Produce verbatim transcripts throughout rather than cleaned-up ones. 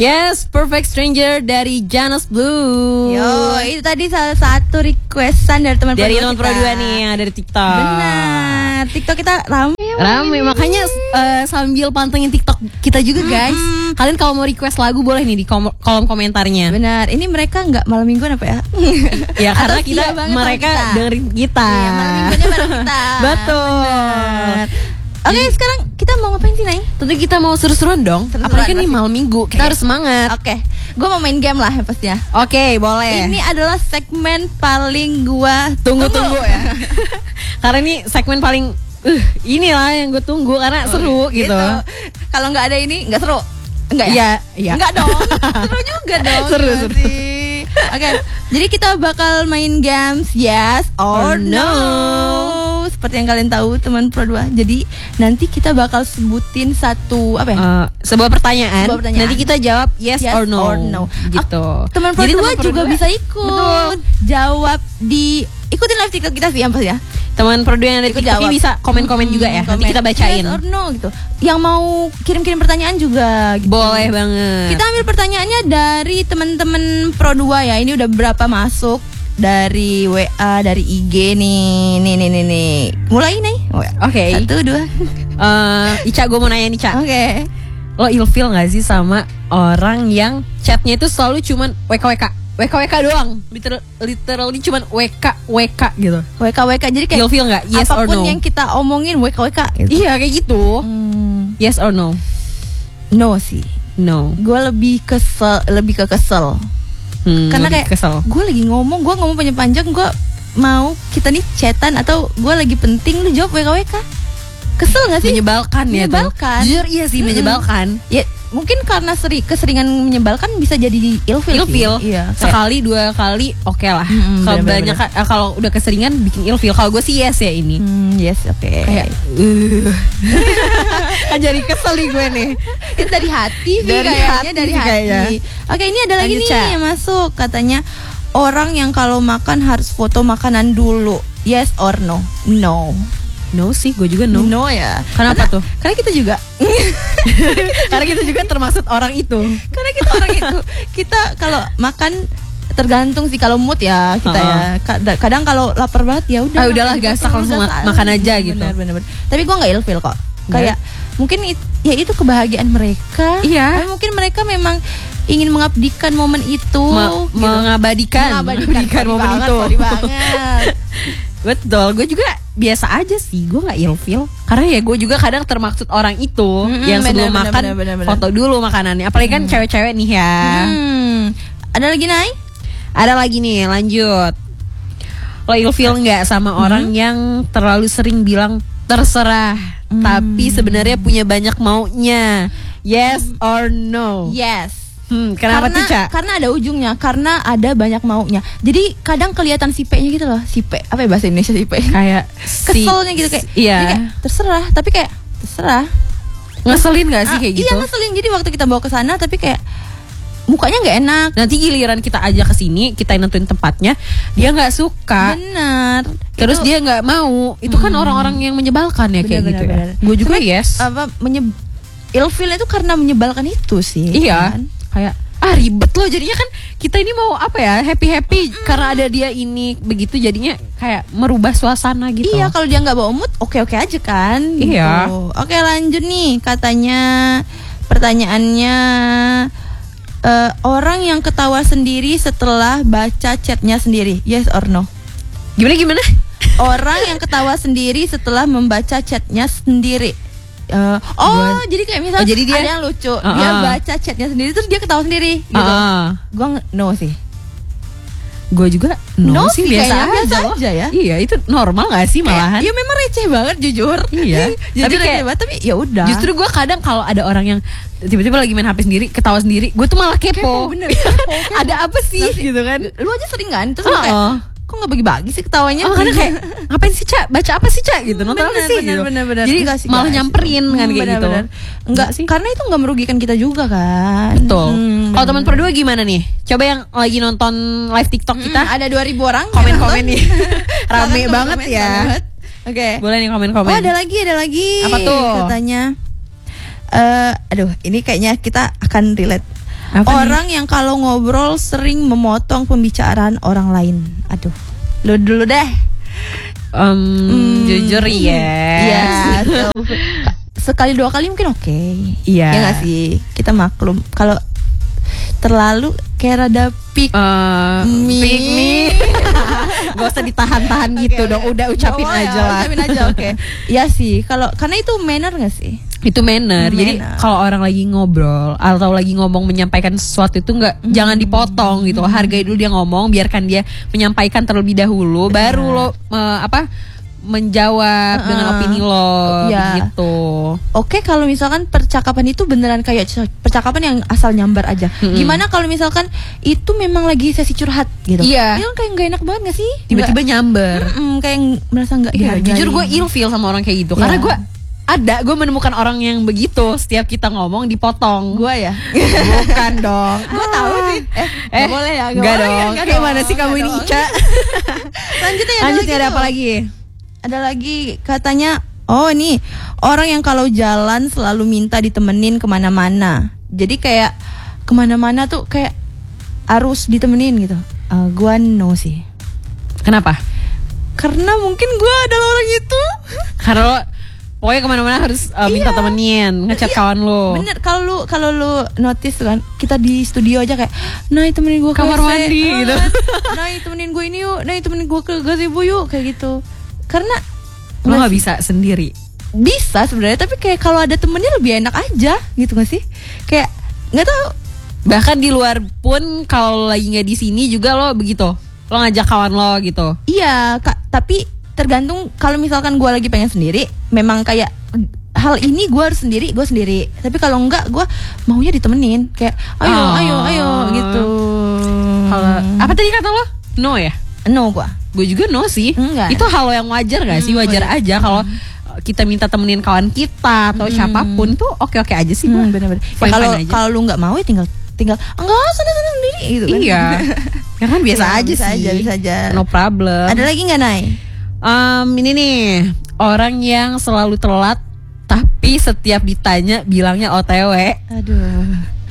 Yes, Perfect Stranger dari Janus Blue. Yo, itu tadi salah satu requestan dari teman dari teman Pro dua nih yang dari TikTok. Benar, TikTok kita rame. Rame, makanya uh, sambil pantengin TikTok kita juga guys. Mm-hmm. Kalian kalau mau request lagu boleh nih di kom- kolom komentarnya. Benar, ini mereka nggak malam mingguan apa ya? Ya karena kita mereka kita. dengerin kita. Iya, malam mingguannya bareng kita. Betul. Oke, okay, sekarang kita mau ngapain sih, Nay? Tentu kita mau seru-seruan dong. Seru-seruan apalagi nih malam minggu, kita okay. harus semangat. Oke, okay. gue mau main game lah ya pastinya. Oke, okay, boleh. Ini adalah segmen paling gue tunggu-tunggu ya. Karena ini segmen paling uh, inilah yang gue tunggu karena oh, seru gitu. gitu. Kalau nggak ada ini nggak seru. Enggak ya? Iya, iya. Enggak dong. Seru juga dong. Seru, seru. Oke, okay. Jadi kita bakal main games yes or, or no. no. Seperti yang kalian tahu teman Pro dua. Jadi nanti kita bakal sebutin satu apa ya? Uh, sebuah pertanyaan. Sebuah pertanyaan. Nanti kita jawab yes, yes or no. Or no. Gitu. Uh, teman Pro dua juga bisa ikut. Betul. Jawab di ikutin live TikTok kita sih yang pas ya. Teman Pro dua yang ada di TikTok bisa komen-komen hmm, juga ya. Nanti kita bacain. Yes or no gitu. Yang mau kirim-kirim pertanyaan juga gitu. Boleh banget. Kita ambil pertanyaannya dari teman-teman Pro dua ya. Ini udah berapa masuk dari W A, dari I G nih. Nih nih nih nih. Mulai nih. Oke. Okay. Satu, dua. uh, Ica, gue mau nanya nih, Ica. Oke. Okay. Lo ilfeel gak sih sama orang yang chatnya itu selalu cuman W K W K? W K W K doang, literal, literally cuman W K W K gitu. W K W K jadi kayak feel nggak? Yes or no? Apapun yang kita omongin W K W K. Gitu. Iya kayak gitu. Hmm. Yes or no? No sih. No. Gue lebih kesel, lebih ke kesel. Hmm, Karena kayak gue lagi ngomong, gue ngomong panjang-panjang, gue mau kita nih chatan atau gue lagi penting lu jawab W K W K. Kesel gak sih? Menyebalkan, menyebalkan. Ya tuh. Jujur iya sih, hmm. menyebalkan. Ya mungkin karena seri, keseringan menyebalkan bisa jadi ilfeel. Ilfeel. Iya. Sekali dua kali oke okay lah. Hmm, kalau banyak uh, kalau udah keseringan bikin ilfeel. Kalau gue sih yes ya ini. Hmm, yes oke. Okay. Kayak uh. Kan jadi kesel nih gue nih. Itu dari hati sih dari kayaknya hati, dari hati. Kayaknya. Oke, ini ada lagi Lanjut, nih yang masuk katanya orang yang kalau makan harus foto makanan dulu. Yes or no? No. No sih, gue juga no. No ya. Kenapa karena, tuh? Karena kita juga. Karena kita juga termasuk orang itu. Karena kita orang itu. Kita kalau makan tergantung sih kalau mood ya kita uh-uh. ya. Kadang kalau lapar banget ya udah. Ah, udahlah gasak langsung ma- makan aja gitu. Benar benar. Tapi gue nggak ilfeel kok. Kayak mungkin it, ya itu kebahagiaan mereka. Iya. Mungkin mereka memang ingin mengabdikan momen itu. Ma- gitu. Mengabadikan. Mengabadikan momen banget, itu. Sorry banget. Betul, gue juga biasa aja sih, gue nggak ilfeel karena ya gue juga kadang termaksud orang itu mm-hmm, yang sebelum bener, makan bener, bener, bener. foto dulu makanannya, apalagi kan mm. cewek-cewek nih ya. Hmm. Ada lagi Nay? Ada lagi nih, lanjut. Lo ilfeel nggak sama mm-hmm. orang yang terlalu sering bilang terserah, mm. tapi sebenarnya punya banyak maunya? Yes or no? Yes. Hmm, kenapa karena, tuh, Ca? Karena ada ujungnya, karena ada banyak maunya. Jadi kadang kelihatan si P-nya gitu loh, si P. Apa ya bahasa Indonesia si P? Kayak keselnya gitu kayak. Iya. Kayak terserah, tapi kayak terserah. Ngeselin gak sih kayak ah, gitu? Iya ngeselin. Jadi waktu kita bawa ke sana tapi kayak mukanya nggak enak. Nanti giliran kita ajak ke sini, kita nentuin tempatnya, dia nggak suka. Benar. Terus itu, dia nggak mau. Itu hmm. kan orang-orang yang menyebalkan ya bener, kayak bener, gitu. Ya. Gue juga Cuma, yes. Apa menye- ilfeel itu karena menyebalkan itu sih. Iya. Kan? Kayak ah ribet loh jadinya kan kita ini mau apa ya happy happy mm. karena ada dia ini begitu jadinya kayak merubah suasana gitu. Iya kalau dia nggak bawa mood oke oke aja kan. Iya. Gitu. Oke lanjut nih katanya pertanyaannya uh, orang yang ketawa sendiri setelah baca chatnya sendiri yes or no? Gimana gimana? Orang yang ketawa sendiri setelah membaca chatnya sendiri. Uh, oh Gua, jadi kayak misalnya oh, jadi dia, ada yang lucu uh-uh. dia baca chatnya sendiri terus dia ketawa sendiri gitu. Uh-uh. Gue no sih. Gue juga no, no sih biasa aja, biasa aja ya. Iya itu normal gak sih malahan? Iya memang receh banget jujur. Iya. Jujur tapi kayak banget, tapi ya udah. Justru gue kadang kalau ada orang yang tiba-tiba lagi main H P sendiri ketawa sendiri, gue tuh malah kepo. Kepo bener. Kepo, kepo. Ada apa sih Nanti, gitu kan? Lu aja sering kan terus uh-uh. kayak kok nggak bagi-bagi sih ketawanya? Oh karena kayak ngapain sih Cak? Baca apa sih Cak? Gitu nonton bener, apa sih? Bener, gitu. bener, bener. Jadi enggak sih, malah guys. nyamperin hmm, kan kayak bener, gitu. Bener. Enggak sih. Karena itu nggak merugikan kita juga kan. Betul. Hmm, kalau teman Pro dua gimana nih? Coba yang lagi nonton live TikTok kita. Hmm, ada dua ribu orang. Komen-komen nih. Rame banget komen, ya. Oke. Okay. Boleh nih komen-komen. Oh ada lagi, ada lagi. Apa tuh? Katanya. Uh, aduh, ini kayaknya kita akan relate. Apa orang nih? Yang kalau ngobrol sering memotong pembicaraan orang lain. Aduh, lu dulu deh. Um, hmm, jujur ya. Iya. Sekali dua kali mungkin oke. Okay. Iya. Ya nggak sih. Kita maklum. Kalau terlalu kayak rada pick uh, me. Pick me. Gak usah ditahan-tahan okay, gitu okay. dong. Udah ucapin oh, aja ya, lah. Ucapin aja oke. Okay. Ya sih. Kalau karena itu manner nggak sih? Itu manner. manner. Jadi kalau orang lagi ngobrol atau lagi ngomong menyampaikan sesuatu itu nggak mm-hmm. jangan dipotong gitu. Hargai dulu dia ngomong, biarkan dia menyampaikan terlebih dahulu, benar. Baru lo uh, apa menjawab uh, dengan opini lo ya. Gitu. Oke, kalau misalkan percakapan itu beneran kayak percakapan yang asal nyambar aja. Mm-hmm. Gimana kalau misalkan itu memang lagi sesi curhat gitu? Iya. Itu kayak gak enak banget gak sih? Tiba-tiba nyamber. Mm-mm, kayak merasa gak ya, jujur gue ilfeel sama orang kayak gitu. Ya. Karena gue ada, gue menemukan orang yang begitu. Setiap kita ngomong dipotong. Gue ya? Bukan dong. Gue tahu sih. Eh, eh gak boleh ya? Gak, gak dong. Ya, gak kayak mana sih kamu ini Ica? Lanjutnya ya. Lanjutnya ada apa lagi? Ada lagi katanya. Oh nih, orang yang kalau jalan selalu minta ditemenin kemana-mana. Jadi kayak kemana-mana tuh kayak harus ditemenin gitu. uh, Gue no sih. Kenapa? Karena mungkin gue adalah orang itu. Karena lo pokoknya kemana-mana harus uh, minta iya. temenin, ngechat iya. kawan lo. Bener, kalau lu kalau lu notice kan, kita di studio aja kayak, nah temenin gue kamar mandi oh, gitu. Nah temenin gue ini yuk, nah temenin gue ke gazebo yuk, kayak gitu. Karena lo nggak bisa sendiri. Bisa sebenarnya, tapi kayak kalau ada temennya lebih enak aja, gitu nggak sih? Kayak nggak tahu. Bahkan di luar pun kalau lagi nggak di sini juga lo begitu, lo ngajak kawan lo gitu. Iya, kak. Tapi tergantung, kalau misalkan gue lagi pengen sendiri, memang kayak hal ini gue harus sendiri, gue sendiri. Tapi kalau enggak, gue maunya ditemenin, kayak ayo oh. ayo ayo gitu. Kalau apa tadi kata lo? No ya? No gue. Gue juga no sih. Enggak. Itu hal yang wajar gak sih? Wajar hmm, aja kalau hmm. kita minta temenin kawan kita atau hmm. siapapun tuh oke-oke aja sih. Hmm, bener-bener. Kalau ya, kalau lu nggak mau ya tinggal tinggal enggak sana-sana sendiri gitu kan. Iya. Ya kan biasa ya, aja bisa sih. Aja, bisa aja. No problem. Ada lagi nggak, Nay? Um, ini nih, orang yang selalu telat tapi setiap ditanya bilangnya O T W. Aduh.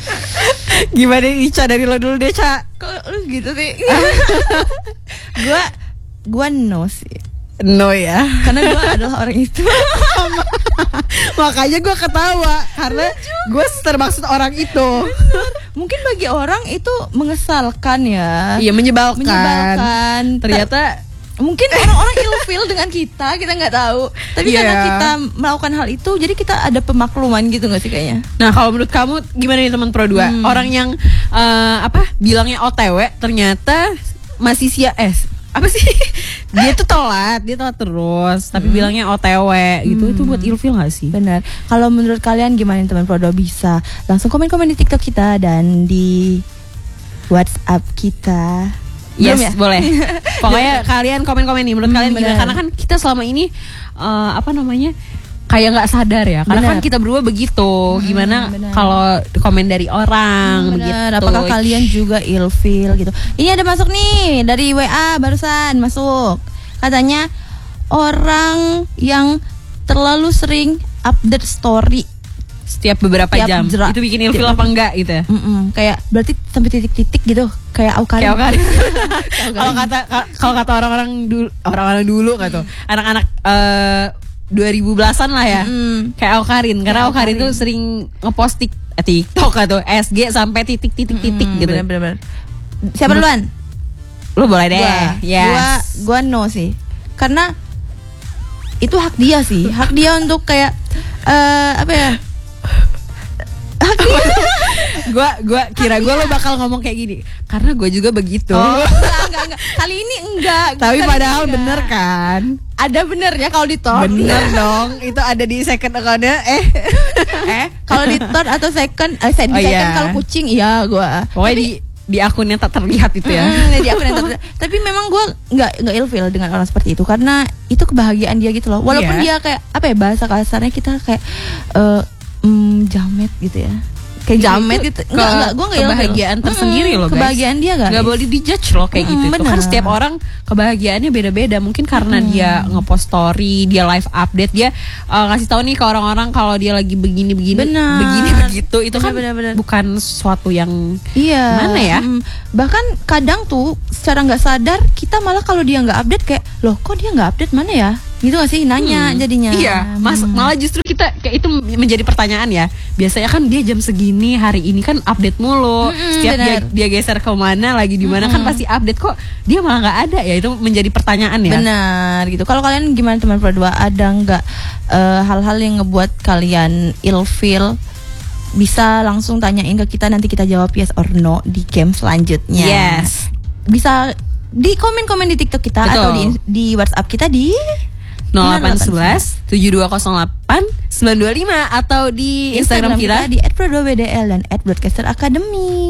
Gimana Ica, dari lo dulu deh, Ca? Kok lu gitu sih? Gua gua no sih. No ya. Karena gue adalah orang itu. Makanya gue ketawa karena gue termaksud orang itu. Bener. Mungkin bagi orang itu mengesalkan ya. Iya, menyebalkan. Menyebalkan. Ternyata mungkin orang-orang ilfeel dengan kita, kita nggak tahu. Tapi yeah. karena kita melakukan hal itu, jadi kita ada pemakluman gitu nggak sih kayaknya. Nah, kalau menurut kamu gimana nih teman Pro dua? Hmm. Orang yang uh, apa bilangnya O T W ternyata masih sia eh apa sih? Dia tuh telat, dia telat terus, tapi hmm. bilangnya O T W gitu. Hmm. Itu buat ilfeel gak sih? Benar. Kalau menurut kalian gimana teman Pro dua? Bisa langsung komen-komen di TikTok kita dan di WhatsApp kita. Yes, ya? Boleh. Pokoknya kalian komen-komen nih menurut hmm, kalian gimana? Karena kan kita selama ini uh, apa namanya? Kayak nggak sadar ya, karena bener. Kan kita berdua begitu. Gimana hmm, kalau komen dari orang hmm, begitu? Apakah kalian juga ilfeel gitu? Ini ada masuk nih dari W A barusan masuk. Katanya orang yang terlalu sering update story setiap beberapa setiap jam jerak. Itu bikin ilfeel apa enggak gitu ya? Mm-mm. Kayak berarti sampai titik-titik gitu, kayak Aukarin. Kalau kata kalau kata orang-orang dulu, orang-orang dulu nggak tuh, anak-anak uh, dua ribu belasan lah ya, mm. kayak Aukarin. Karena Aukarin tuh sering ngepost tik, eh, TikTok atau S G sampai titik-titik-titik mm, gitu. Bener-bener. Siapa duluan? Lu boleh deh. Gua, yes. gua, gua no sih. Karena itu hak dia sih, hak dia untuk kayak uh, apa ya? Gue gue kira gue lo bakal ngomong kayak gini karena gue juga begitu. Oh, enggak, enggak, enggak. Kali ini enggak. Tapi padahal enggak. Bener kan? Ada benernya kalau di ton. Bener dong. Itu ada di second account-nya. Eh, eh kalau di ton atau second, eh, second, oh, second iya. Kalau kucing iya gue. Pokoknya Tapi, di di akun yang tak terlihat itu ya. Mm, di akun yang tak terlihat. Tapi memang gue nggak nggak ilfeel dengan orang seperti itu karena itu kebahagiaan dia gitu loh. Walaupun yeah. dia kayak apa ya bahasa kasarnya kita kayak uh, mm, jamet gitu ya. kayak jamet itu. Enggak, enggak, gue enggak kebahagiaan tersendiri hmm, loh guys. Kebahagiaan dia guys. Enggak boleh dijudge loh kayak hmm, gitu. Itu kan setiap orang kebahagiaannya beda-beda. Mungkin karena hmm. dia ngepost story, dia live update, dia uh, ngasih tahu nih ke orang-orang kalau dia lagi begini-begini, begini begitu. Itu kan bener, bener. bukan sesuatu yang iya. mana ya? Hmm. Bahkan kadang tuh secara nggak sadar kita malah kalau dia nggak update kayak, loh kok dia nggak update mana ya? Gitu gak sih nanya hmm. jadinya. Iya, mas, hmm. malah justru kita kayak itu menjadi pertanyaan ya. Biasanya kan dia jam segini hari ini kan update mulu. Hmm, Setiap dia, dia geser ke mana lagi di mana hmm. kan pasti update, kok dia malah nggak ada ya, itu menjadi pertanyaan ya. Benar gitu. Kalau kalian gimana teman berdua, ada nggak uh, hal-hal yang ngebuat kalian ilfeel? Bisa langsung tanyain ke kita, nanti kita jawab yes or no di game selanjutnya. Yes. Bisa di komen-komen di TikTok kita. Betul. Atau di di WhatsApp kita di nol delapan satu satu tujuh dua nol delapan sembilan dua lima atau di Instagram, Instagram kita, kita di et pro dua b d l dan et broadcaster academy.